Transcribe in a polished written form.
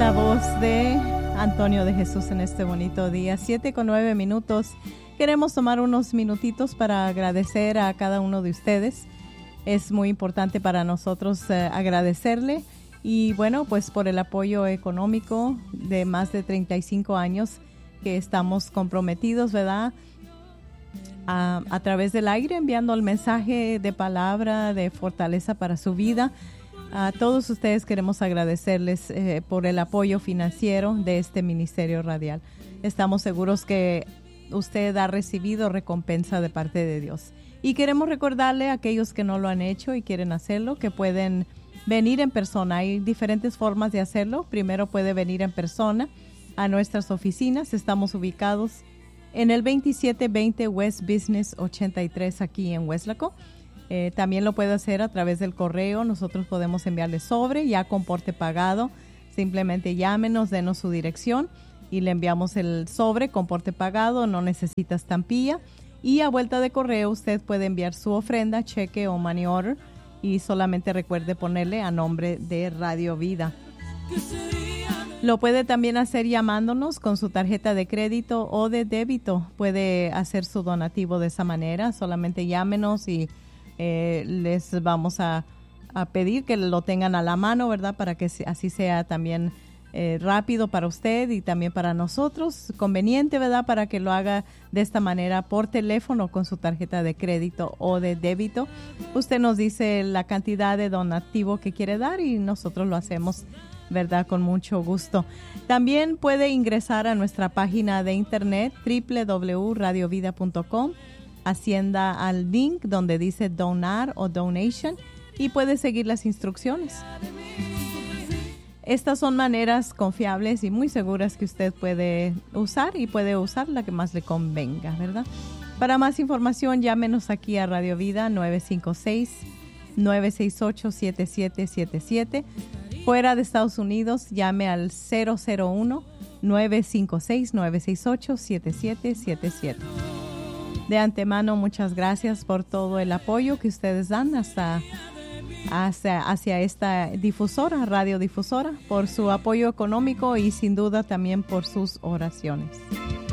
la voz de Antonio de Jesús en este bonito día, 7:09. Queremos tomar unos minutitos para agradecer a cada uno de ustedes. Es muy importante para nosotros agradecerle y bueno, pues por el apoyo económico de más de 35 años que estamos comprometidos, ¿verdad? A través del aire, enviando el mensaje de palabra, de fortaleza para su vida. A todos ustedes queremos agradecerles por el apoyo financiero de este ministerio radial. Estamos seguros que usted ha recibido recompensa de parte de Dios. Y queremos recordarle a aquellos que no lo han hecho y quieren hacerlo, que pueden venir en persona. Hay diferentes formas de hacerlo. Primero puede venir en persona a nuestras oficinas. Estamos ubicados en el 2720 West Business 83 aquí en Weslaco. También lo puede hacer a través del correo. Nosotros podemos enviarle sobre ya con porte pagado. Simplemente llámenos, denos su dirección y le enviamos el sobre con porte pagado. No necesita estampilla. Y a vuelta de correo usted puede enviar su ofrenda, cheque o money order y solamente recuerde ponerle a nombre de Radio Vida. Lo puede también hacer llamándonos con su tarjeta de crédito o de débito. Puede hacer su donativo de esa manera. Solamente llámenos y les vamos a pedir que lo tengan a la mano, ¿verdad? Para que así sea también rápido para usted y también para nosotros. Conveniente, ¿verdad? Para que lo haga de esta manera por teléfono con su tarjeta de crédito o de débito. Usted nos dice la cantidad de donativo que quiere dar y nosotros lo hacemos, ¿verdad? Con mucho gusto. También puede ingresar a nuestra página de internet www.radiovida.com. Hacienda al link donde dice donar o donation y puede seguir las instrucciones. Estas son maneras confiables y muy seguras que usted puede usar y puede usar la que más le convenga, ¿verdad? Para más información, llámenos aquí a Radio Vida 956-968-7777. Fuera de Estados Unidos, llame al 001-956-968-7777. De antemano, muchas gracias por todo el apoyo que ustedes dan hacia esta difusora, radiodifusora, por su apoyo económico y sin duda también por sus oraciones.